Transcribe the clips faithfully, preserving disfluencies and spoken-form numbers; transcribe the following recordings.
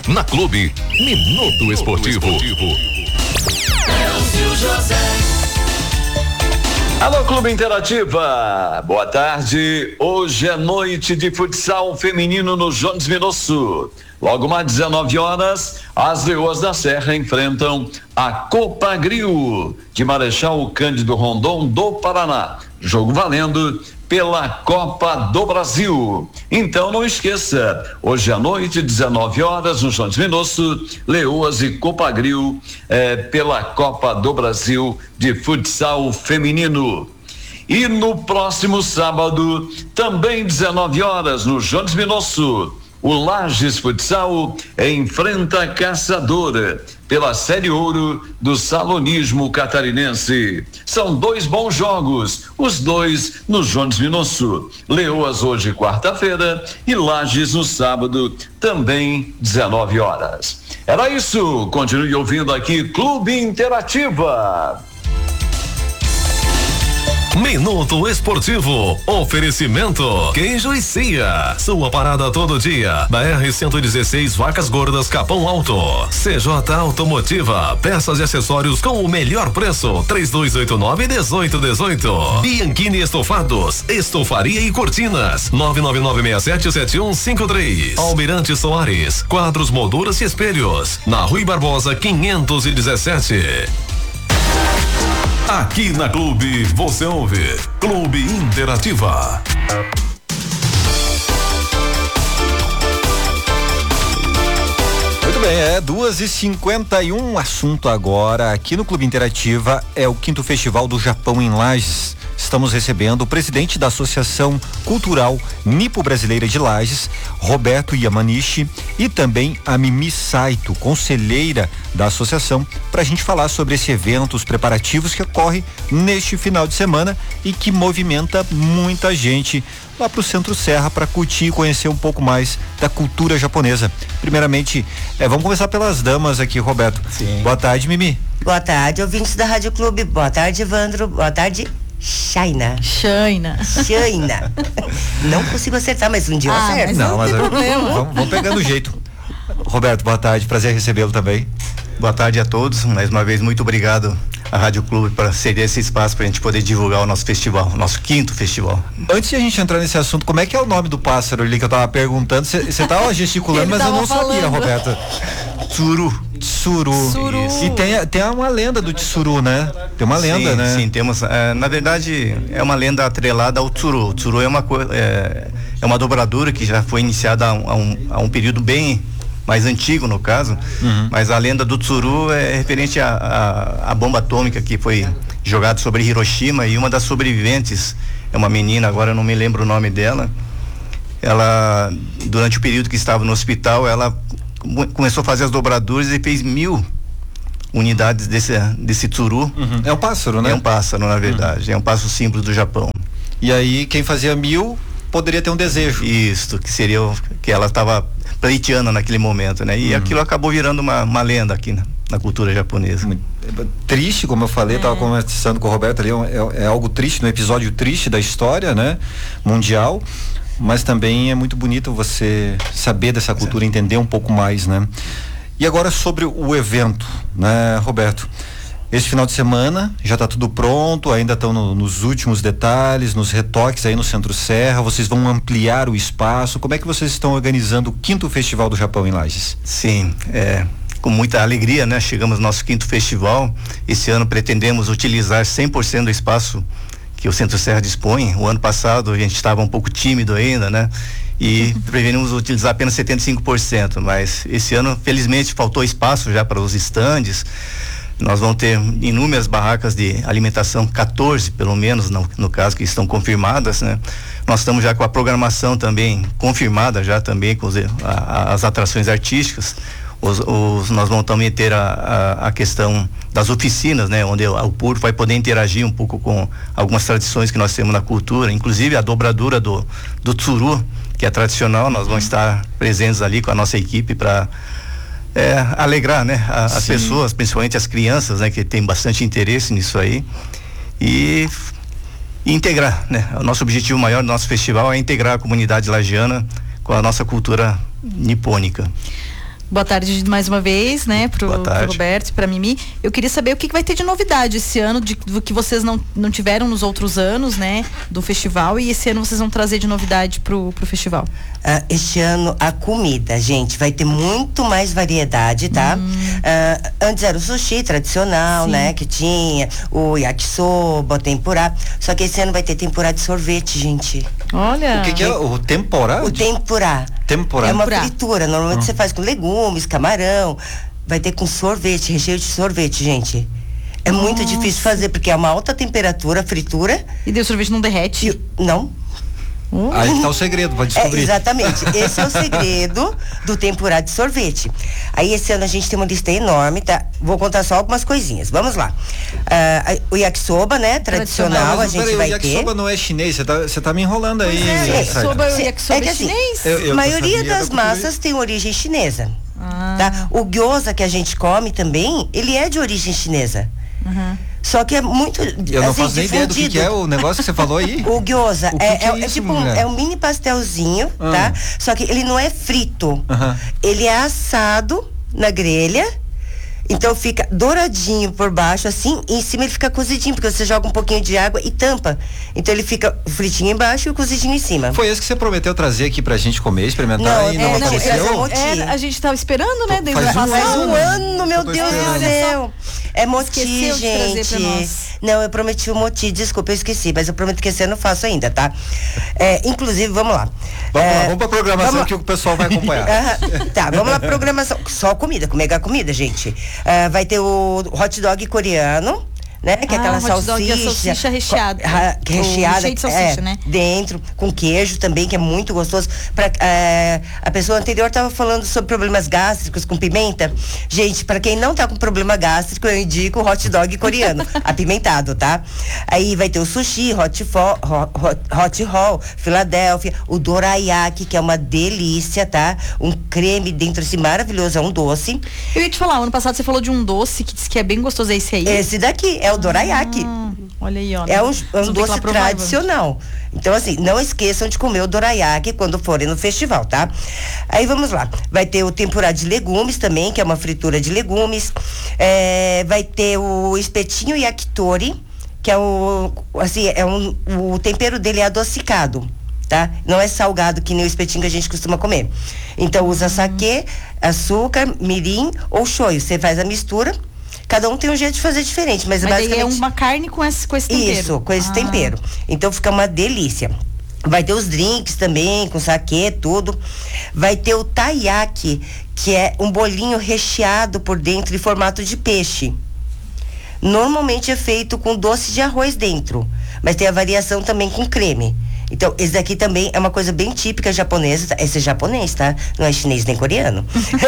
Na Clube, Minuto Esportivo. Alô, Clube Interativa, boa tarde. Hoje é noite de futsal feminino no Jones Minosso. Logo mais dezenove horas, as Leoas da Serra enfrentam a Copagril de Marechal Cândido Rondon do Paraná. Jogo valendo pela Copa do Brasil. Então não esqueça, hoje à noite, dezenove horas, no Jones Minosso, Leoas e Copagril eh, pela Copa do Brasil de futsal feminino. E no próximo sábado, também dezenove horas, no Jones Minosso, o Lages Futsal enfrenta a Caçadora pela Série Ouro do Salonismo Catarinense. São dois bons jogos, os dois no Jones Minosso. Leoas hoje, quarta-feira, e Lages no sábado, também dezenove horas. Era isso, continue ouvindo aqui Clube Interativa. Minuto Esportivo, oferecimento Queijo e Cia, sua parada todo dia, da R cento e dezesseis Vacas Gordas Capão Alto. C J Automotiva, peças e acessórios com o melhor preço, três dois oito nove, dezoito dezoito. Bianchini Estofados, estofaria e cortinas, nove nove nove seis sete sete um cinco três. Almirante Soares, quadros, molduras e espelhos, na Rui Barbosa quinhentos e dezessete. Aqui na Clube, você ouve Clube Interativa. Muito bem, é duas e cinquenta e um. Assunto agora aqui no Clube Interativa é o quinto Festival do Japão em Lages. Estamos recebendo o presidente da Associação Cultural Nipo-Brasileira de Lages, Roberto Yamanishi, e também a Mimi Saito, conselheira da associação, para a gente falar sobre esse evento, os preparativos que ocorre neste final de semana e que movimenta muita gente lá para o Centro Serra para curtir e conhecer um pouco mais da cultura japonesa. Primeiramente, eh, vamos começar pelas damas aqui, Roberto. Sim. Boa tarde, Mimi. Boa tarde, ouvintes da Rádio Clube. Boa tarde, Evandro. Boa tarde, Shaina. Shaina. Shaina. Não consigo acertar, mas um dia eu Ah, acerto. mas Não, não mas tem eu- problema. vamos, vamos pegando o jeito. Roberto, boa tarde, prazer recebê-lo também. Boa tarde a todos, mais uma vez muito obrigado à Rádio Clube para ceder esse espaço para a gente poder divulgar o nosso festival, nosso quinto festival. Antes de a gente entrar nesse assunto, como é que é o nome do pássaro ali que eu tava perguntando? Você tava gesticulando, Ele mas eu tava não sabia, falando. Roberto. Tsuru. Tsuru. Tsuru. Isso. E tem, tem uma lenda do Tsuru, né? Tem uma lenda, sim, né? Sim, temos, eh, na verdade é uma lenda atrelada ao Tsuru. O Tsuru é uma, co- é, é uma dobradura que já foi iniciada há um, há um, há um período bem mais antigo, no caso, Uhum. mas a lenda do Tsuru é referente à à- à bomba atômica que foi jogada sobre Hiroshima, e uma das sobreviventes é uma menina, agora eu não me lembro o nome dela. Ela, durante o período que estava no hospital, ela come- começou a fazer as dobraduras e fez mil unidades desse, desse Tsuru. Uhum. É um pássaro, né? É um pássaro, na verdade, é um pássaro símbolo do Japão. E aí, quem fazia mil poderia ter um desejo. Isso, que seria o que ela estava pleiteando naquele momento, né? E aquilo acabou virando uma, uma lenda aqui na, na cultura japonesa. Muito- é triste, como eu falei, eu tava conversando com o Roberto ali, é, é algo triste, no episódio triste da história, né? Mundial, mas também é muito bonito você saber dessa cultura, entender um pouco mais, né? E agora sobre o evento, né, Roberto? Esse final de semana já está tudo pronto, ainda estão no, nos últimos detalhes, nos retoques aí no Centro Serra, vocês vão ampliar o espaço, como é que vocês estão organizando o quinto Festival do Japão em Lages? Sim, é, com muita alegria, né? Chegamos ao nosso quinto festival. Esse ano pretendemos utilizar cem por cento do espaço que o Centro Serra dispõe. O ano passado a gente estava um pouco tímido ainda, né? E preferimos utilizar apenas setenta e cinco por cento, mas esse ano, felizmente, faltou espaço já para os estandes. Nós vamos ter inúmeras barracas de alimentação, quatorze pelo menos, no, no caso, que estão confirmadas, né? Nós estamos já com a programação também confirmada, já também com os, a, as atrações artísticas. Os, os, nós vamos também ter a, a, a questão das oficinas, né? Onde o, o público vai poder interagir um pouco com algumas tradições que nós temos na cultura, inclusive a dobradura do, do Tsuru, que é tradicional. Nós vamos estar presentes ali com a nossa equipe para É, alegrar, né, a, as Sim. pessoas, principalmente as crianças, né, que tem bastante interesse nisso aí, e, e integrar, né? O nosso objetivo maior do nosso festival é integrar a comunidade lagiana com a nossa cultura nipônica. Boa tarde mais uma vez, né, pro, pro Roberto e pra Mimi. Eu queria saber o que, que vai ter de novidade esse ano, de, do que vocês não, não tiveram nos outros anos, né, do festival, e esse ano vocês vão trazer de novidade pro, pro festival. Uh, este ano a comida, gente, vai ter muito mais variedade, tá? Hum. Uh, antes era o sushi tradicional, Sim. né, que tinha o yakisoba, o tempurá, só que esse ano vai ter tempurá de sorvete, gente. Olha. O que, que é o tempurá? O tempurá. Tempurá. É uma fritura, normalmente hum. você faz com legumes, camarão, vai ter com sorvete, recheio de sorvete, gente. É Nossa. muito difícil fazer, porque é uma alta temperatura, fritura. E daí o sorvete não derrete? E, não. Uh. Aí que tá o segredo pra descobrir. É, exatamente, esse é o segredo do tempurá de sorvete. Aí esse ano a gente tem uma lista enorme, tá? Vou contar só algumas coisinhas, vamos lá. Uh, o yakisoba, né, tradicional, não, a gente peraí, vai o yakisoba ter. não é chinês, você tá, você tá me enrolando aí. É, yakisoba, o yakisoba é que, é assim, chinês? A maioria das massas tem origem chinesa, ah. tá? O gyoza que a gente come também, ele é de origem chinesa. Uhum. Só que é muito. Eu não assim, faço nem ideia do que, que é o negócio que você falou aí. O gyoza o que é, que é, é, isso, é tipo um, é um mini pastelzinho, ah. tá? Só que ele não é frito. Uhum. Ele é assado na grelha. Então fica douradinho por baixo, assim, e em cima ele fica cozidinho, porque você joga um pouquinho de água e tampa. Então ele fica fritinho embaixo e o cozidinho em cima. Foi esse que você prometeu trazer aqui pra gente comer, experimentar não, e é, não, não apareceu? É, a gente tava esperando, né? Desde faz, um faz um ano, meu Deus do céu. É moti, Esqueceu gente. Não, eu prometi o moti, desculpa, eu esqueci, mas eu prometo que esse ano eu faço ainda, tá? É, inclusive, vamos lá. Vamos é, lá, vamos pra programação vamos que o pessoal vai acompanhar. uh, tá, vamos lá, programação. Só comida, com mega comida, gente. Uh, vai ter o hot dog coreano, né? Que é ah, aquela hot salsicha. Dog é salsicha recheada. Co, recheada. Cheio de salsicha, é, né? Dentro, com queijo também, que é muito gostoso. Pra, é, a pessoa anterior estava falando sobre problemas gástricos com pimenta. Gente, para quem não tá com problema gástrico, eu indico o hot dog coreano, apimentado, tá? Aí vai ter o sushi, hot, fo, hot, hot roll, Filadélfia, o dorayaki, que é uma delícia, tá? Um creme dentro assim maravilhoso, é um doce. Eu ia te falar, ano passado você falou de um doce que disse que é bem gostoso, é esse aí? Esse daqui, é o dorayaki. Ah, olha aí, olha. É um, é um doce tradicional. Então, assim, não esqueçam de comer o dorayaki quando forem no festival, tá? Aí vamos lá. Vai ter o tempurá de legumes também, que é uma fritura de legumes. É, vai ter o espetinho yakitori, que é o, assim, é um, o tempero dele é adocicado, tá? Não é salgado que nem o espetinho que a gente costuma comer. Então, usa saquê, açúcar, mirim ou shoyu. Você faz a mistura. Cada um tem um jeito de fazer diferente, mas, mas basicamente... Mas é uma carne com esse, com esse tempero? Isso, com esse ah. tempero. Então fica uma delícia. Vai ter os drinks também, com saquê, tudo. Vai ter o taiyaki, que é um bolinho recheado por dentro em formato de peixe. Normalmente é feito com doce de arroz dentro, mas tem a variação também com creme. Então, esse daqui também é uma coisa bem típica japonesa. Esse é japonês, tá? Não é chinês nem coreano.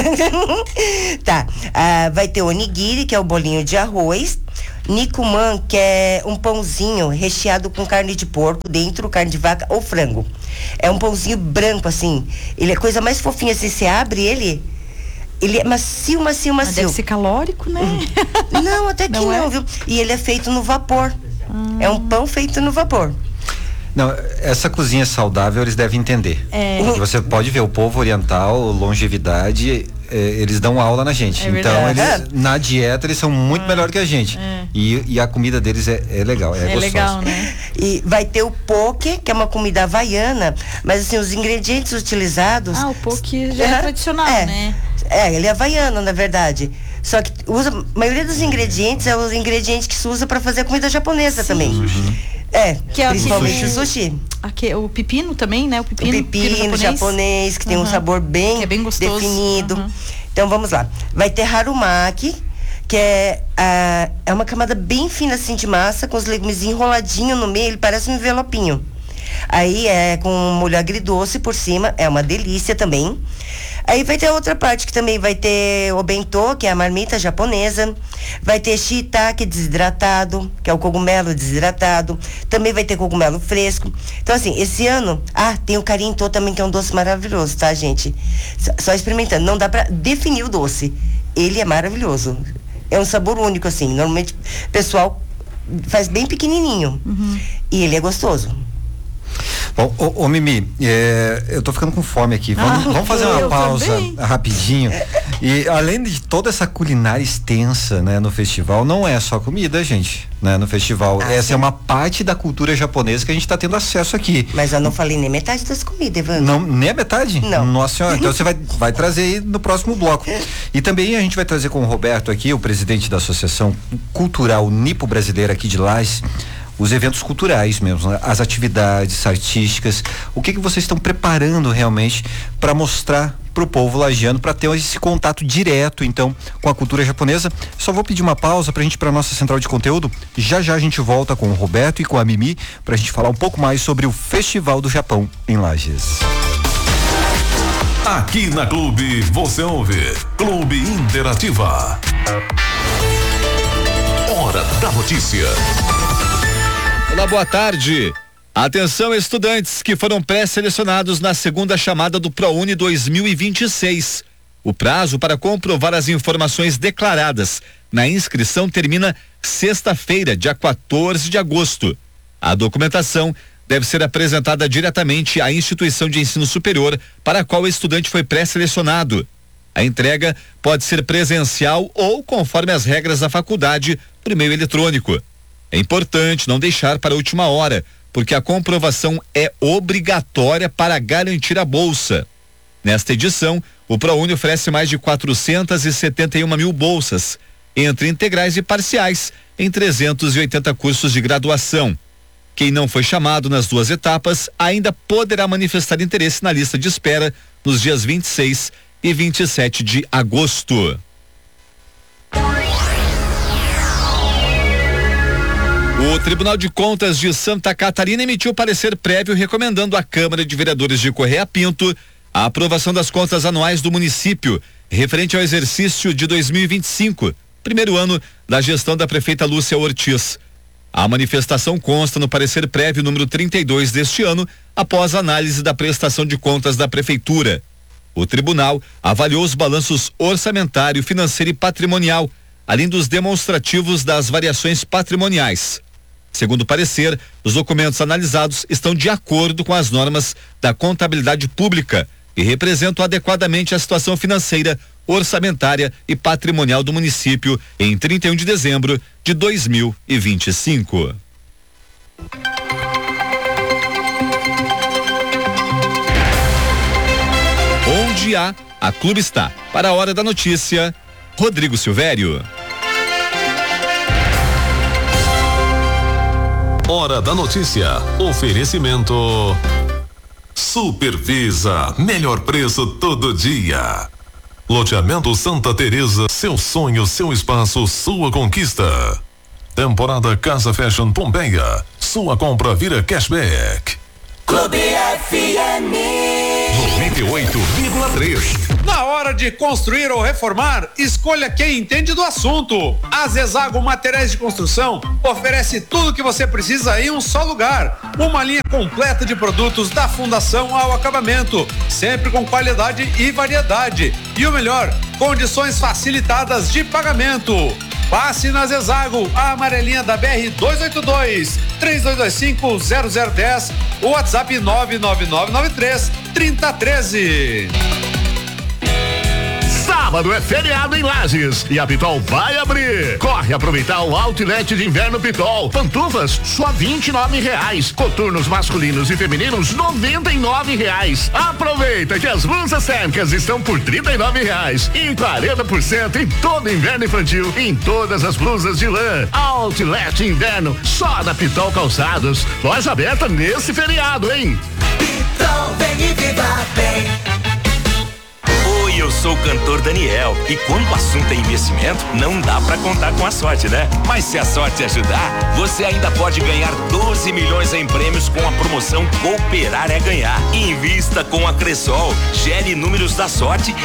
Tá. Ah, vai ter o onigiri, que é o bolinho de arroz. Nikuman, que é um pãozinho recheado com carne de porco dentro, carne de vaca ou frango. É um pãozinho branco, assim. Ele é a coisa mais fofinha, assim. Você abre ele... Ele é macio, macio, macio. Mas deve ser calórico, né? Não, até que não, não é? Viu? E ele é feito no vapor. Hum. É um pão feito no vapor. Não, essa cozinha saudável eles devem entender. É. Você pode ver o povo oriental, longevidade, é, eles dão aula na gente. É então, eles, é. na dieta, eles são muito é. melhor que a gente. É. E, e a comida deles é, é legal, é, é gostosa. Legal, né? E vai ter o poke, que é uma comida havaiana, mas assim, os ingredientes utilizados... Ah, o poke já é tradicional, é, né? É, ele é havaiano, na verdade. Só que usa, a maioria dos ingredientes é os ingredientes que se usa para fazer comida japonesa. Sim. Também. Uhum. É, que é principalmente o sushi. Aqui, o pepino também, né? O pepino, o pepino, pepino japonês. japonês, que uhum. tem um sabor bem, é bem gostoso, definido. Uhum. Então vamos lá. Vai ter harumaki, que é, uh, é uma camada bem fina assim de massa, com os legumes enroladinhos no meio, ele parece um envelopinho. Aí é com molho agridoce por cima, é uma delícia também. Aí vai ter outra parte que também vai ter o bentô, que é a marmita japonesa. Vai ter shiitake desidratado, que é o cogumelo desidratado. Também vai ter cogumelo fresco. Então, assim, esse ano... Ah, tem o carintô também, que é um doce maravilhoso, tá, gente? Só, só experimentando. Não dá pra definir o doce. Ele é maravilhoso. É um sabor único, assim. Normalmente, o pessoal faz bem pequenininho. Uhum. E ele é gostoso. Bom, ô, ô Mimi, é, eu tô ficando com fome aqui. Vamos, ah, vamos fazer uma pausa também. rapidinho. E além de toda essa culinária extensa, né, no festival, não é só comida, gente, né, no festival. Ah, essa sim. é uma parte da cultura japonesa que a gente está tendo acesso aqui. Mas eu não falei nem metade das comidas, Evandro. Não, nem a metade? Não. Nossa senhora, então você vai, vai trazer aí no próximo bloco. E também a gente vai trazer com o Roberto aqui, o presidente da Associação Cultural Nipo Brasileira aqui de Lages, os eventos culturais mesmo, né? As atividades artísticas, o que que vocês estão preparando realmente para mostrar para o povo lagiano, para ter esse contato direto então com a cultura japonesa. Só vou pedir uma pausa pra gente ir para nossa central de conteúdo. Já já a gente volta com o Roberto e com a Mimi pra gente falar um pouco mais sobre o Festival do Japão em Lages. Aqui na Clube você ouve Clube Interativa. Hora da notícia. Olá, boa tarde. Atenção, estudantes que foram pré-selecionados na segunda chamada do ProUni dois mil e vinte e seis. O prazo para comprovar as informações declaradas na inscrição termina sexta-feira, dia quatorze de agosto. A documentação deve ser apresentada diretamente à instituição de ensino superior para a qual o estudante foi pré-selecionado. A entrega pode ser presencial ou, conforme as regras da faculdade, por meio eletrônico. É importante não deixar para a última hora, porque a comprovação é obrigatória para garantir a bolsa. Nesta edição, o ProUni oferece mais de quatrocentas e setenta e uma mil bolsas, entre integrais e parciais, em trezentos e oitenta cursos de graduação. Quem não foi chamado nas duas etapas ainda poderá manifestar interesse na lista de espera nos dias vinte e seis e vinte e sete de agosto. O Tribunal de Contas de Santa Catarina emitiu parecer prévio recomendando à Câmara de Vereadores de Correia Pinto a aprovação das contas anuais do município, referente ao exercício de dois mil e vinte e cinco, primeiro ano da gestão da prefeita Lúcia Ortiz. A manifestação consta no parecer prévio número trinta e dois deste ano, após a análise da prestação de contas da prefeitura. O tribunal avaliou os balanços orçamentário, financeiro e patrimonial, além dos demonstrativos das variações patrimoniais. Segundo o parecer, os documentos analisados estão de acordo com as normas da contabilidade pública e representam adequadamente a situação financeira, orçamentária e patrimonial do município em trinta e um de dezembro de dois mil e vinte e cinco. Onde há, a Clube está. Para a hora da notícia, Rodrigo Silvério. Hora da notícia. Oferecimento Supervisa, melhor preço todo dia. Loteamento Santa Teresa, seu sonho, seu espaço, sua conquista. Temporada Casa Fashion Pompeia, sua compra vira cashback. Clube F M noventa e oito vírgula três. Na hora de construir ou reformar, escolha quem entende do assunto. A Zezago Materiais de Construção oferece tudo o que você precisa em um só lugar. Uma linha completa de produtos da fundação ao acabamento, sempre com qualidade e variedade. E o melhor, condições facilitadas de pagamento. Passe na Zezago, a amarelinha da B R duzentos e oitenta e dois, três dois dois cinco, zero zero um zero, ou WhatsApp nove nove nove nove três, trinta treze. Sábado é feriado em Lages e a Pitol vai abrir. Corre aproveitar o Outlet de Inverno Pitol. Pantufas só vinte e nove reais. Coturnos masculinos e femininos noventa e nove reais. Aproveita que as blusas térmicas estão por trinta e nove reais e quarenta por cento em todo inverno infantil em todas as blusas de lã. Outlet Inverno só da Pitol Calçados. Loja aberta nesse feriado, hein? Pitol, vem e viva bem. Oi, eu sou o cantor Daniel e quando o assunto é investimento, não dá pra contar com a sorte, né? Mas se a sorte ajudar, você ainda pode ganhar doze milhões em prêmios com a promoção Cooperar é Ganhar. Invista com a Cressol, gere números da sorte